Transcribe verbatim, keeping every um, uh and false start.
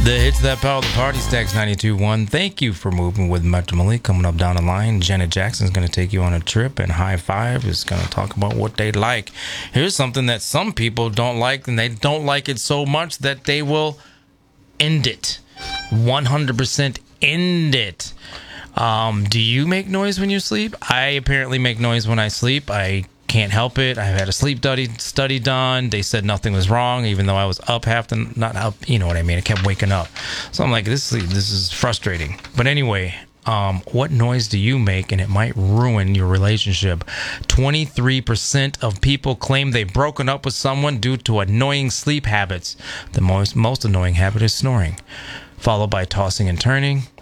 The hits that power the party, Stacks ninety-two point one. Thank you for moving with Metro Malik. Coming up down the line, Janet Jackson's going to take you on a trip, and High Five is going to talk about what they like. Here's something that some people don't like, and they don't like it so much that they will end it. one hundred percent end it. Um, do you make noise when you sleep? I apparently make noise when I sleep. I can't help it. I've had a sleep study study done. They said nothing was wrong, even though I was up half the not up. You know what I mean? I kept waking up. So I'm like, this this is frustrating. But anyway, um, what noise do you make, and it might ruin your relationship? twenty-three percent of people claim they've broken up with someone due to annoying sleep habits. The most most annoying habit is snoring, followed by tossing and turning,